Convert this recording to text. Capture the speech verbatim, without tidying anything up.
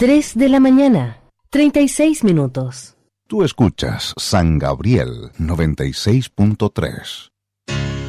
tres de la mañana, treinta y seis minutos. Tú escuchas San Gabriel noventa y seis punto tres.